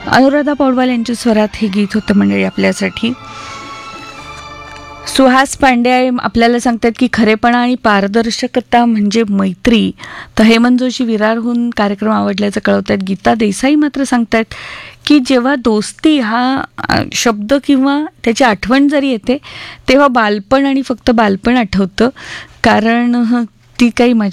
अनुराधा पौडवाल यांच्या स्वरात हे गीत होतं मंडळी आपल्यासाठी. सुहास पांडे आपल्याला सांगतात की खरेपणा आणि पारदर्शकता म्हणजे मैत्री. तर हेमंत जोशी विरारहून कार्यक्रम आवडल्याचं कळवतात. गीता देसाई मात्र सांगतात की जेव्हा दोस्ती हा शब्द किंवा त्याची आठवण जरी येते तेव्हा बालपण आणि फक्त बालपण आठवतं, कारण ती काही